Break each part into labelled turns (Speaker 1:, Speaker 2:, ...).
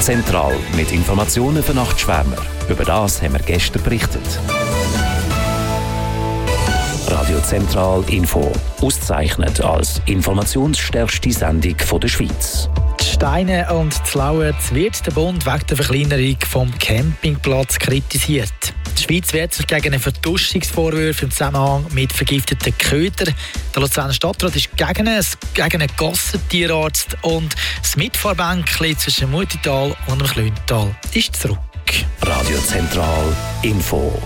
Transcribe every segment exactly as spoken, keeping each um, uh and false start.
Speaker 1: Zentral mit Informationen für Nachtschwärmer. Über das haben wir gestern berichtet. Radio Zentral Info. Ausgezeichnet als informationsstärkste Sendung der Schweiz.
Speaker 2: Die Steine und die Lauerz wird der Bund wegen der Verkleinerung vom Campingplatz kritisiert. Die Schweiz wehrt sich gegen einen Vertuschungsvorwurf im Zusammenhang mit vergifteten Ködern. Der Luzerner Stadtrat ist gegen einen, gegen einen Gassentierarzt und das Mitfahrbänkchen zwischen Mutital und dem Klüntal ist zurück.
Speaker 1: Radio Zentral Info.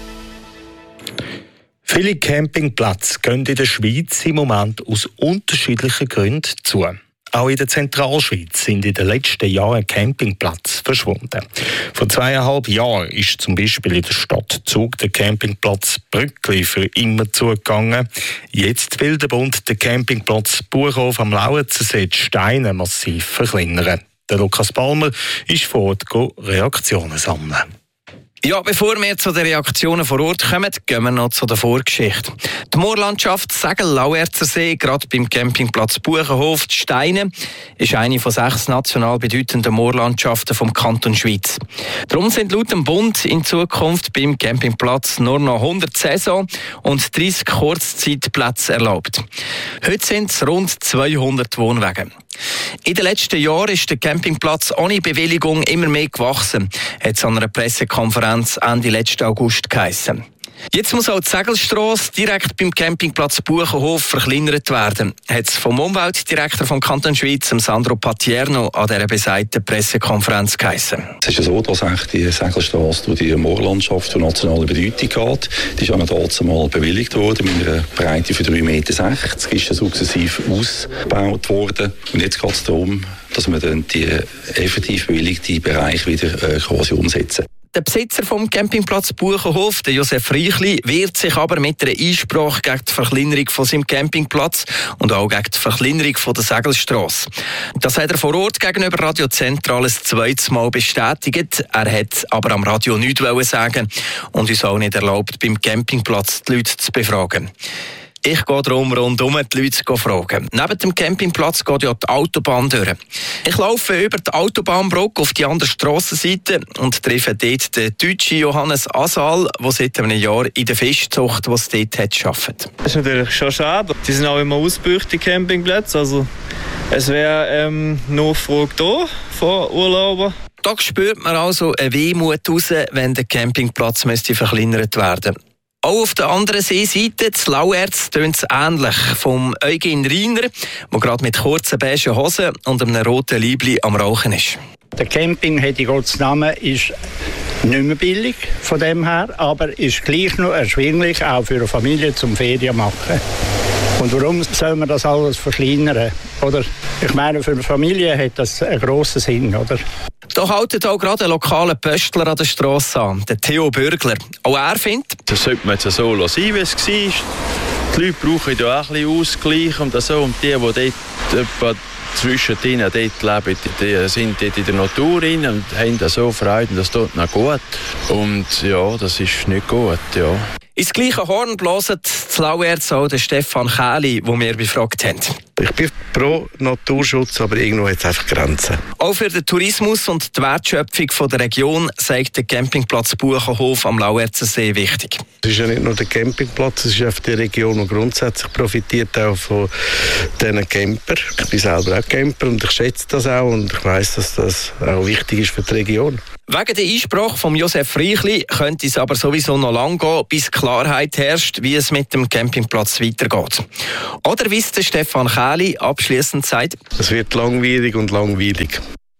Speaker 3: Viele Campingplätze gehen in der Schweiz im Moment aus unterschiedlichen Gründen zu. Auch in der Zentralschweiz sind in den letzten Jahren Campingplätze verschwunden. Vor zweieinhalb Jahren ist zum Beispiel in der Stadt Zug der Campingplatz Brückli für immer zugegangen. Jetzt will der Bund den Campingplatz Buchhof am Lauerzensee die Steine massiv verkleinern. Der Lukas Palmer ist vor Ort Reaktionen sammeln.
Speaker 4: Ja, bevor wir zu den Reaktionen vor Ort kommen, gehen wir noch zu der Vorgeschichte. Die Moorlandschaft Segel-Lauerzersee, gerade beim Campingplatz Buchenhof, die Steine, ist eine von sechs national bedeutenden Moorlandschaften vom Kanton Schweiz. Darum sind laut dem Bund in Zukunft beim Campingplatz nur noch hundert Saison- und dreissig Kurzzeitplätze erlaubt. Heute sind es rund zweihundert Wohnwagen. In den letzten Jahren ist der Campingplatz ohne Bewilligung immer mehr gewachsen, hat es an einer Pressekonferenz Ende letzten August geheissen. Jetzt muss auch die Segelstrasse direkt beim Campingplatz Buchenhof verkleinert werden, hat es vom Umweltdirektor vom Kanton Schweiz, Sandro Patierno, an dieser besagten Pressekonferenz geheissen.
Speaker 5: Es ist ja so, dass eigentlich die Segelstrasse durch die Moorlandschaft von nationaler Bedeutung geht. Die ist ja noch dazumal bewilligt worden mit einer Breite von drei Meter sechzig, ist ja sukzessiv ausgebaut worden. Und jetzt geht es darum, dass wir dann die effektiv bewilligten Bereiche wieder äh, quasi umsetzen.
Speaker 4: Der Besitzer vom Campingplatz Buchenhof, der Josef Reichli, wehrt sich aber mit einer Einsprache gegen die Verkleinerung von seinem Campingplatz und auch gegen die Verkleinerung von der Segelstrasse. Das hat er vor Ort gegenüber Radio Zentral ein zweites Mal bestätigt. Er hat aber am Radio nichts sagen und uns auch nicht erlaubt, beim Campingplatz die Leute zu befragen. Ich gehe darum rundum die Leute zu fragen. Neben dem Campingplatz geht ja die Autobahn durch. Ich laufe über die Autobahnbrücke auf die andere Strassenseite und treffe dort den deutschen Johannes Asal, der seit einem Jahr in der Fischzucht, die es dort hat, arbeitet.
Speaker 6: Das ist natürlich schon schade. Die sind auch immer ausgebucht, die Campingplätze. Also, es wäre ähm, Nachfrage da von Urlaubern.
Speaker 4: Da spürt man also eine Wehmut raus, wenn der Campingplatz müsste verkleinert werden. Auch auf der anderen Seeseite, das Lauerz, tönt es ähnlich. Vom Eugen Reiner, der gerade mit kurzen beigen Hosen und einem roten Liebli am Rauchen ist.
Speaker 7: Der Camping, hätte ich Gottes Namen, ist nicht mehr billig von dem her, aber ist gleich noch erschwinglich, auch für eine Familie zum Ferien machen. Und warum soll man das alles verkleinern? Oder? Ich meine, für eine Familie hat das einen grossen Sinn, oder?
Speaker 4: Da haltet auch gerade ein lokaler Pöstler an der Strasse an, der Theo Bürgler. Auch er findet,
Speaker 8: das sollte man jetzt so lassen, wie es war. Die Leute brauchen ja auch ein bisschen Ausgleich und so. Und die, die dort etwa zwischendrin dort leben, die sind dort in der Natur rein und haben so Freude, das tut noch gut. Und ja, das ist nicht gut, ja.
Speaker 4: Ins gleiche Horn blasen das Lauerz auch der Stefan Kähli, den wir befragt haben.
Speaker 9: Ich bin pro Naturschutz, aber irgendwo hat es einfach Grenzen.
Speaker 4: Auch für den Tourismus und die Wertschöpfung von der Region sagt der Campingplatz Buchenhof am Lauerzensee wichtig.
Speaker 9: Es ist ja nicht nur der Campingplatz, es ist einfach die Region, die grundsätzlich profitiert auch von diesen Camper. Ich bin selber auch Camper und ich schätze das auch und ich weiss, dass das auch wichtig ist für die Region.
Speaker 4: Wegen der Einsprache von Josef Reichli könnte es aber sowieso noch lange gehen, bis Klarheit herrscht, wie es mit dem Campingplatz weitergeht. Oder wie es der Stefan Kähli abschliessend sagt:
Speaker 9: Es wird langwierig und langweilig.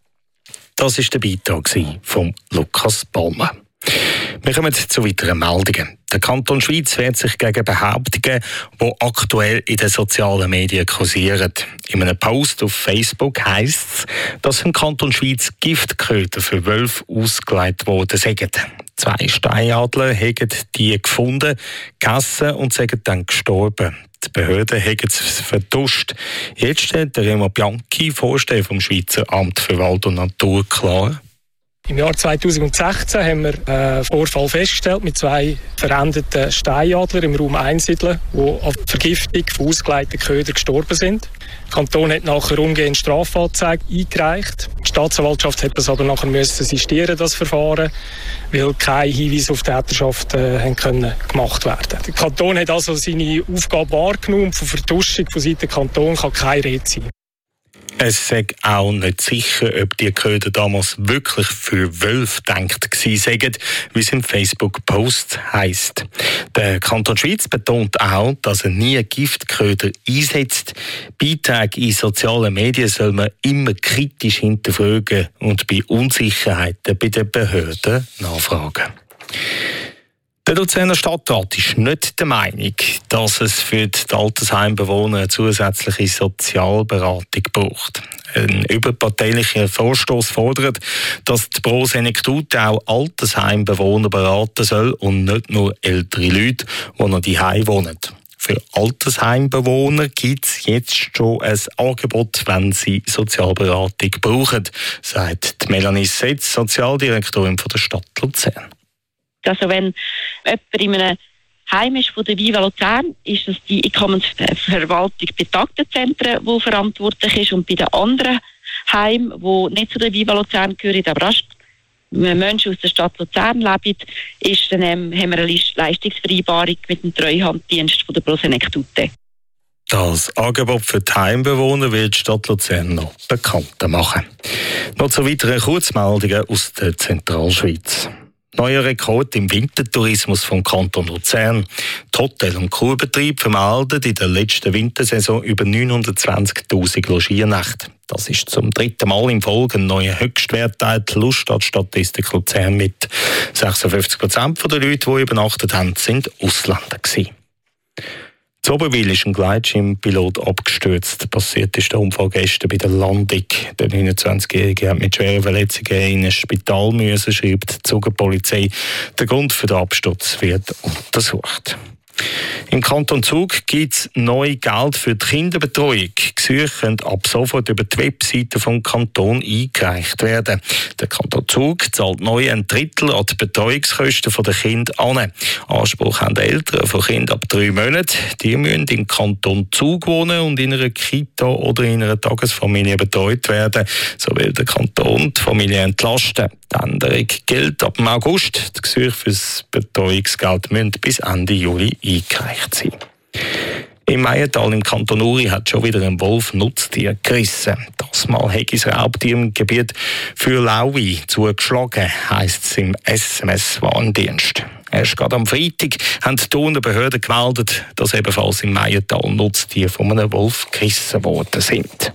Speaker 3: Das war der Beitrag von Lukas Palmer. Wir kommen zu weiteren Meldungen. Der Kanton Schweiz wehrt sich gegen Behauptungen, die aktuell in den sozialen Medien kursieren. In einem Post auf Facebook heisst es, dass im Kanton Schweiz Giftköder für Wölfe ausgelegt worden sind. Zwei Steinadler haben die gefunden, gegessen und sind dann gestorben. Die Behörden haben es vertuscht. Jetzt stellt der Remo Bianchi, Vorsteher vom Schweizer Amt für Wald und Natur, klar:
Speaker 10: Im Jahr zweitausendsechzehn haben wir einen Vorfall festgestellt mit zwei verendeten Steinadlern im Raum Einsiedeln, die an Vergiftung von ausgelegten Ködern gestorben sind. Der Kanton hat nachher umgehend Strafanzeige eingereicht. Die Staatsanwaltschaft hat das aber nachher müssen sistieren, das Verfahren, weil keine Hinweise auf Täterschaft äh, haben können gemacht werden. Der Kanton hat also seine Aufgabe wahrgenommen und von Vertuschung von Seiten des Kantons kann keine Rede sein.
Speaker 3: Es sei auch nicht sicher, ob die Köder damals wirklich für Wölfe gedacht gewesen seien, wie es im Facebook-Post heisst. Der Kanton Schwyz betont auch, dass er nie Giftköder einsetzt. Beiträge in sozialen Medien soll man immer kritisch hinterfragen und bei Unsicherheiten bei den Behörden nachfragen. Der Luzerner Stadtrat ist nicht der Meinung, dass es für die Altersheimbewohner eine zusätzliche Sozialberatung braucht. Ein überparteilicher Vorstoß fordert, dass die Pro Senectute auch Altersheimbewohner beraten soll und nicht nur ältere Leute, die noch daheim wohnen. Für Altersheimbewohner gibt es jetzt schon ein Angebot, wenn sie Sozialberatung brauchen, sagt Melanie Setz, Sozialdirektorin der Stadt Luzern.
Speaker 11: Also wenn jemand in einem Heim ist von der Viva Luzern, ist es die Einkommensverwaltung Betagtenzentren, die verantwortlich ist. Und bei den anderen Heimen, die nicht zu der Viva Luzern gehören, aber auch Menschen aus der Stadt Luzern leben, ist dann, ähm, haben wir eine Leistungsvereinbarung mit dem Treuhanddienst von der Pro Senectute.
Speaker 3: Das Angebot für die Heimbewohner wird die Stadt Luzern noch bekannter machen. Noch zu weiteren Kurzmeldungen aus der Zentralschweiz. Neuer Rekord im Wintertourismus vom Kanton Luzern. Die Hotel- und Kurbetriebe vermelden in der letzten Wintersaison über neunhundertzwanzigtausend Logiernächte. Das ist zum dritten Mal in Folge ein neuer Höchstwert, teilt die Luststadt-Statistik Luzern mit. sechsundfünfzig Prozent der Leute, die übernachtet haben, sind Ausländer gewesen. In Oberwil ist ein Gleitschirmpilot abgestürzt. Passiert ist der Unfall gestern bei der Landung. Der neunundzwanzigjährige hat mit schweren Verletzungen in ein Spital müssen, schreibt die Zugerpolizei. Der Grund für den Absturz wird untersucht. Im Kanton Zug gibt es neu Geld für die Kinderbetreuung. Gesuche können ab sofort über die Webseite vom Kanton eingereicht werden. Der Kanton Zug zahlt neu ein Drittel an die Betreuungskosten der Kinder an. Anspruch haben die Eltern von Kindern ab drei Monaten. Die müssen im Kanton Zug wohnen und in einer Kita oder in einer Tagesfamilie betreut werden. So will der Kanton die Familie entlasten. Die Änderung gilt ab dem August. Die Gesuche für das Betreuungsgeld müssen bis Ende Juli eingereicht sein. Im Meiental im Kanton Uri hat schon wieder ein Wolf Nutztier gerissen. Das Mal hat das Raubtier im Gebiet für Laui zugeschlagen, heisst es im S M S-Warndienst. Erst gerade am Freitag haben die Thuner Behörden gemeldet, dass ebenfalls im Meiental Nutztiere von einem Wolf gerissen worden sind.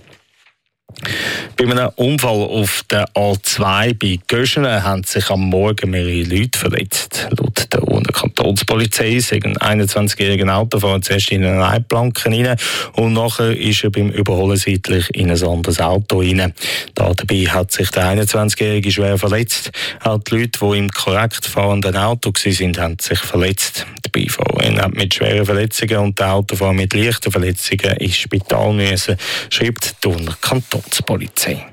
Speaker 3: Bei einem Unfall auf der A zwei bei Göschenen haben sich am Morgen mehrere Leute verletzt. Laut der Urner Kantonspolizei ist ein einundzwanzigjähriger Autofahrer zuerst in eine Leitplanke rein und nachher ist er beim Überholen seitlich in ein anderes Auto rein. Da dabei hat sich der einundzwanzigjährige schwer verletzt. Auch die Leute, die im korrekt fahrenden Auto waren, haben sich verletzt. Die Beifahrerin hat mit schweren Verletzungen und der Autofahrer mit leichten Verletzungen ins Spital müssen, schreibt die Urner Kantonspolizei.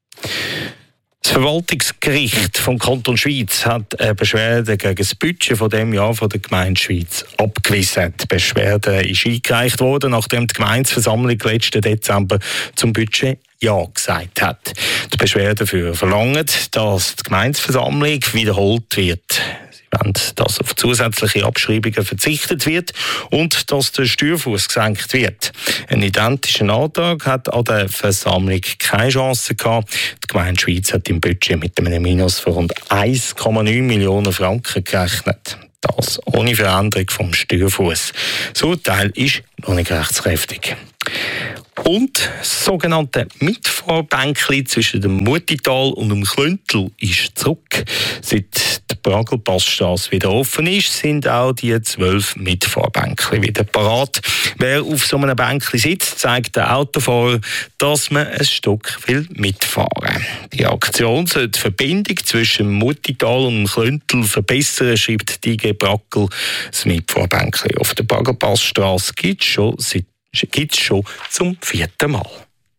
Speaker 3: Das Verwaltungsgericht vom Kanton Schwyz hat eine Beschwerde gegen das Budget von dem Jahr von der Gemeinde Schwyz abgewiesen. Die Beschwerde ist eingereicht worden, nachdem die Gemeindeversammlung letzten Dezember zum Budget Ja gesagt hat. Die Beschwerde dafür verlangt, dass die Gemeindeversammlung wiederholt wird. Wenn dass auf zusätzliche Abschreibungen verzichtet wird und dass der Steuerfuss gesenkt wird. Ein identischer Antrag hat an der Versammlung keine Chance gehabt. Die Gemeinde Schwyz hat im Budget mit einem Minus von rund eins Komma neun Millionen Franken gerechnet. Das ohne Veränderung vom Steuerfuss. Das Urteil ist noch nicht rechtskräftig. Und das sogenannte Mitfahrbänkli zwischen dem Mutital und dem Klöntel ist zurück. Seit die Bragelpassstrasse wieder offen ist, sind auch die zwölf Mitfahrbänkli wieder parat. Wer auf so einem Bänkli sitzt, zeigt der Autofahrer, dass man ein Stück will mitfahren. Die Aktion soll die Verbindung zwischen dem Mutital und dem Klöntel verbessern, schreibt die I G Brackel. Das Mitfahrbänkli auf der Bragelpassstrasse gibt es schon seit Gibt es schon zum vierten Mal.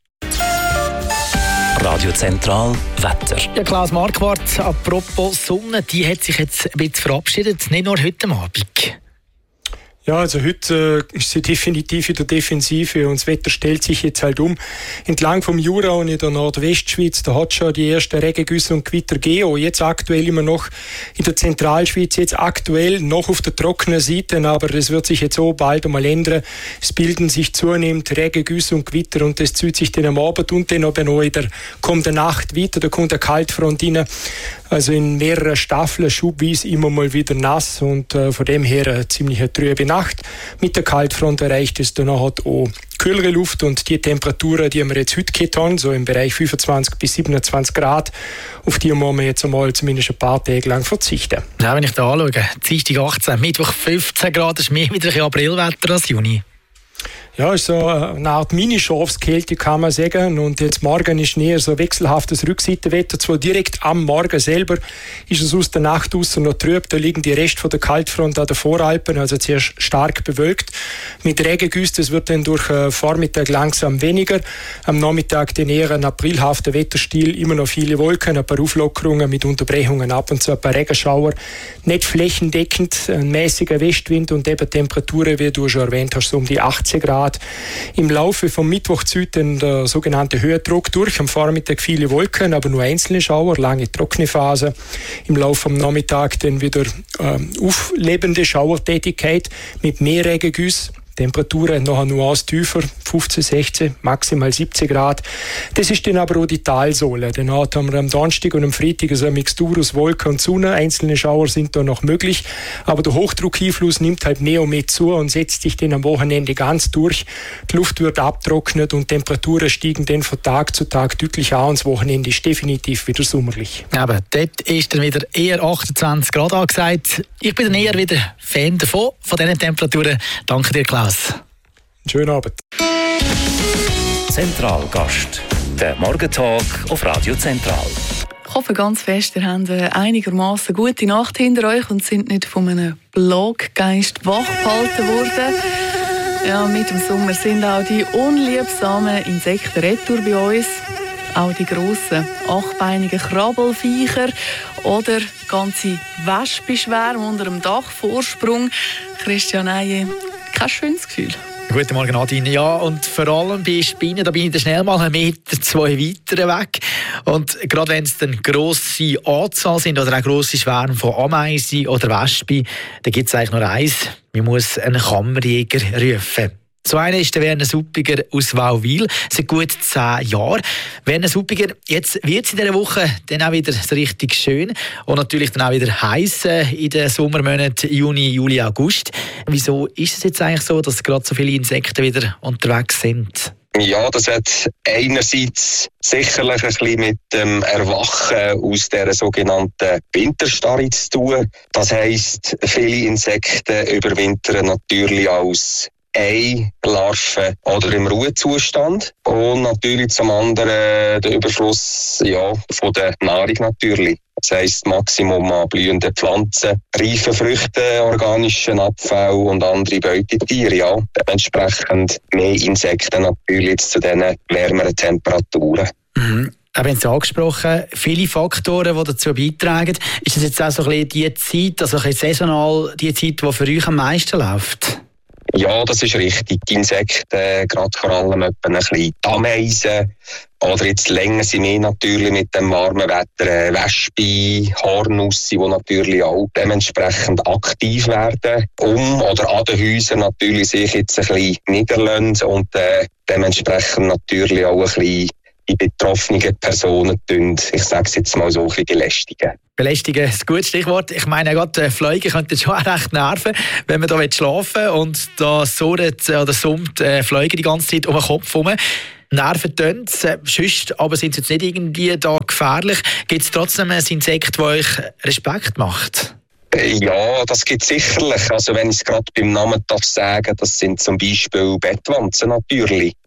Speaker 1: Radio Zentral Wetter.
Speaker 2: Ja, Klaus Marquardt, apropos Sonne, die hat sich jetzt ein bisschen verabschiedet, nicht nur heute Abend.
Speaker 10: Ja, also heute äh, ist sie definitiv in der Defensive und das Wetter stellt sich jetzt halt um. Entlang vom Jura und in der Nordwestschweiz, da hat schon die ersten Regengüsse und Gewitter gegeben. Jetzt aktuell immer noch in der Zentralschweiz, jetzt aktuell noch auf der trockenen Seite, aber das wird sich jetzt auch bald einmal ändern. Es bilden sich zunehmend Regengüsse und Gewitter und das zieht sich dann am Abend und dann aber noch in der kommenden Nacht weiter, da kommt eine Kaltfront rein. Also in mehreren Staffeln schubweise immer mal wieder nass und äh, von dem her eine ziemlich trübe Nacht. Mit der Kaltfront erreicht es dann auch kühlere Luft und die Temperaturen, die wir jetzt heute gehabt haben, so im Bereich fünfundzwanzig bis siebenundzwanzig Grad, auf die müssen wir jetzt einmal zumindest ein paar Tage lang verzichten.
Speaker 2: Ja, wenn ich da anschaue, Dienstag achtzehn, Mittwoch fünfzehn Grad, das ist mehr wieder ein Aprilwetter als Juni.
Speaker 10: Ja, ist so eine Art Mini-Schafskälte, kann man sagen. Und jetzt morgen ist näher so wechselhaftes Rückseitenwetter. Zwar direkt am Morgen selber ist es aus der Nacht aus noch trüb. Da liegen die Reste von der Kaltfront an der Voralpen, also sehr stark bewölkt. Mit Regengüsse, das wird dann durch äh, Vormittag langsam weniger. Am Nachmittag den eher ein aprilhafter Wetterstil, immer noch viele Wolken, ein paar Auflockerungen mit Unterbrechungen, ab und zu ein paar Regenschauer. Nicht flächendeckend, ein mäßiger Westwind und eben Temperaturen, wie du schon erwähnt hast, so um die achtzehn Grad. Im Laufe vom Mittwoch zieht dann der sogenannte Höhendruck durch. Am Vormittag viele Wolken, aber nur einzelne Schauer, lange trockene Phase. Im Laufe vom Nachmittag dann wieder ähm, auflebende Schauertätigkeit mit mehr Regengüsse. Temperaturen noch eine Nuance tiefer, fünfzehn, sechzehn, maximal siebzehn Grad. Das ist dann aber auch die Talsohle. Dann haben wir am Donnerstag und am Freitag so eine Mixtur aus Wolken und Sonne. Einzelne Schauer sind da noch möglich, aber der Hochdruckeinfluss nimmt halt mehr und mehr zu und setzt sich dann am Wochenende ganz durch. Die Luft wird abtrocknet und Temperaturen steigen dann von Tag zu Tag deutlich an und das Wochenende ist definitiv wieder sommerlich.
Speaker 2: Aber dort ist dann wieder eher achtundzwanzig Grad angesagt. Ich bin dann eher wieder Fan davon, von diesen Temperaturen. Danke dir, Klaus.
Speaker 10: Schönen Abend.
Speaker 1: Zentralgast. Der Morgentalk auf Radio Zentral.
Speaker 12: Ich hoffe ganz fest, ihr habt eine einigermaßen gute Nacht hinter euch und sind nicht von einem Bloggeist wachgehalten worden. Ja, mit dem Sommer sind auch die unliebsamen Insekten retour bei uns. Auch die grossen, achtbeinigen Krabbelviecher oder ganze Wespenschwärme unter dem Dachvorsprung. Christian Eije, kein schönes Gefühl.
Speaker 2: Guten Morgen, Nadine. Ja, und vor allem bei Spinnen, da bin ich dann schnell mal einen Meter, zwei weiter weg. Und gerade wenn es dann grosse Anzahl sind oder auch grosse Schwärme von Ameisen oder Wespen, dann gibt es eigentlich nur eins. Man muss einen Kammerjäger rufen. So einer ist der Werner Suppiger aus Wauwil, seit gut zehn Jahren. Werner Suppiger, jetzt wird es in dieser Woche dann auch wieder so richtig schön und natürlich dann auch wieder heiß in den Sommermonaten Juni, Juli, August. Wieso ist es jetzt eigentlich so, dass gerade so viele Insekten wieder unterwegs sind?
Speaker 13: Ja, das hat einerseits sicherlich ein bisschen mit dem Erwachen aus der sogenannten Winterstarre zu tun. Das heisst, viele Insekten überwintern natürlich als Eilarven oder im Ruhezustand und natürlich zum anderen der Überfluss ja, von der Nahrung natürlich. Das heisst Maximum an blühenden Pflanzen, reifen Früchten, organischen Abfall und andere Beutetiere. Ja. Dementsprechend mehr Insekten natürlich zu diesen wärmeren Temperaturen.
Speaker 2: Mhm. Aber haben Sie angesprochen, viele Faktoren, die dazu beitragen. Ist das jetzt auch so ein bisschen die Zeit, also ein bisschen saisonal, die Zeit, die für euch am meisten läuft?
Speaker 13: Ja, das ist richtig. Die Insekten, gerade vor allem etwa ein bisschen die Ameisen oder jetzt länger sind wir natürlich mit dem warmen Wetter äh, Wespen, Hornussi, die natürlich auch dementsprechend aktiv werden, um oder an den Häusern natürlich sich jetzt ein bisschen niederlassen und äh, dementsprechend natürlich auch ein bisschen die betroffenen Personen tun, ich sage es jetzt mal so, ein belästigen.
Speaker 2: Belästigen ist ein gutes Stichwort. Ich meine, gerade Fliegen könnten schon recht nerven, wenn man da schlafen will und da surrt oder summt äh, Fliegen die ganze Zeit um den Kopf herum. Nerven tun es, äh, sonst, aber sind es jetzt nicht irgendwie da gefährlich. Gibt es trotzdem ein Insekt, das euch Respekt macht?
Speaker 13: Ja, das gibt es sicherlich. Also wenn ich es gerade beim Namen darf sagen, das sind zum Beispiel Bettwanzen natürlich.